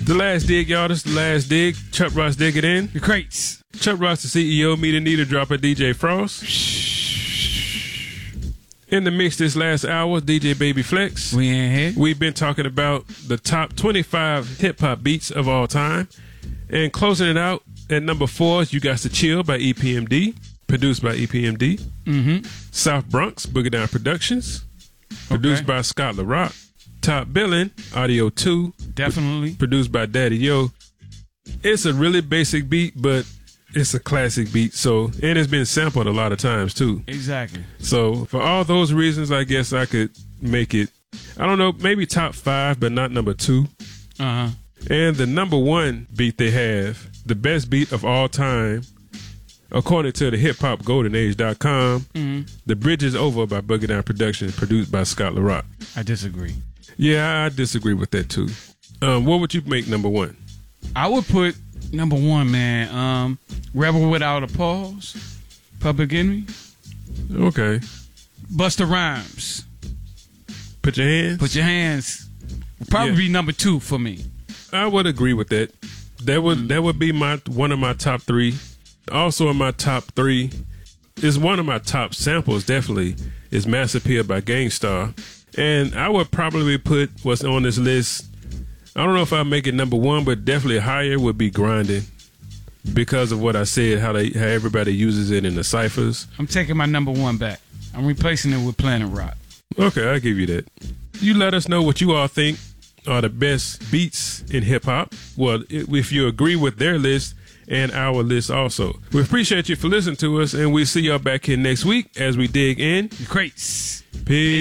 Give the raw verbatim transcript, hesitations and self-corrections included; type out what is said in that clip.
The Last Dig, y'all. This is The Last Dig. Chuck Ross, dig it in. The crates. Chuck Ross, the C E O. Meet Anita Dropper, D J Frost. In the mix this last hour, D J Baby Flex. We in here. We've been talking about the top twenty-five hip-hop beats of all time. And closing it out, at number four, you got to Chill by E P M D, produced by E P M D. Mm-hmm. South Bronx, Boogie Down Productions, produced Okay. by Scott LaRock. Top Billing, Audio two, Definitely. produced by Daddy Yo. It's a really basic beat, but it's a classic beat. So, and it's been sampled a lot of times too. Exactly. So, for all those reasons, I guess I could make it, I don't know, maybe top five, but not number two. Uh-huh. And the number one beat they have, the best beat of all time, according to the hip hop golden age dot com, Mm-hmm. The Bridge is Over by Boogie Down Productions, produced by Scott LaRock. I disagree. Yeah, I disagree with that too. Um, what would you make number one? I would put number one, man, um, Rebel Without a Pause, Public Enemy, Okay. Busta Rhymes. Put your hands. Put your hands. Would probably Yeah. be number two for me. I would agree with that. That would that would be my one of my top three. Also in my top three is one of my top samples. Definitely is Mass Appeal by Gangstar, and I would probably put what's on this list. I don't know if I make it number one, but definitely higher would be Grinding, because of what I said, how they how everybody uses it in the ciphers. I'm taking my number one back. I'm replacing it with Planet Rock. Okay, I'll give you that. You let us know what you all think are the best beats in hip-hop. Well, if you agree with their list and our list also. We appreciate you for listening to us, and we'll see y'all back here next week as we dig in. The crates. Peace.